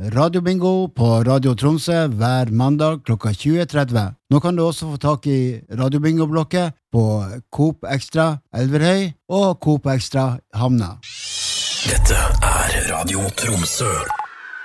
Radiobingo på Radio Tromsø hver mandag klokka 20:30. Nå kan du også få tak i Radiobingo-blokket på Coop Extra Elverhøy og Coop Extra Hamna. Dette Radio Tromsø.